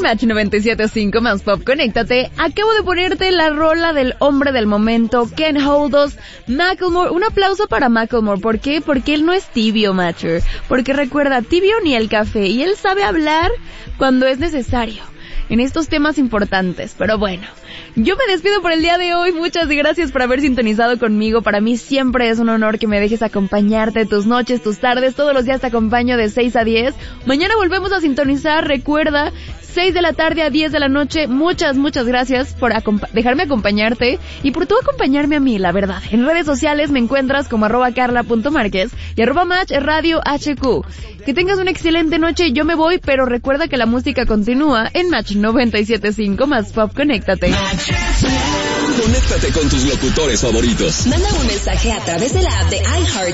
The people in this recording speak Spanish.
Match 97.5 Más Pop, conéctate. Acabo de ponerte la rola del hombre del momento, Can't Hold Us, Macklemore. Un aplauso para Macklemore. ¿Por qué? Porque él no es tibio, Matcher. Porque recuerda, tibio ni el café. Y él sabe hablar cuando es necesario en estos temas importantes. Pero bueno, yo me despido por el día de hoy. Muchas gracias por haber sintonizado conmigo. Para mí siempre es un honor que me dejes acompañarte tus noches, tus tardes. Todos los días te acompaño de 6 a 10. Mañana volvemos a sintonizar. Recuerda, 6 de la tarde a 10 de la noche. Muchas gracias por dejarme acompañarte y por tú acompañarme a mí, la verdad. En redes sociales me encuentras como @carla.marquez y @matchradiohq. Que tengas una excelente noche. Yo me voy, pero recuerda que la música continúa en Match 97.5 Más Pop. Conéctate. Conéctate con tus locutores favoritos. Manda un mensaje a través de la app de iHeart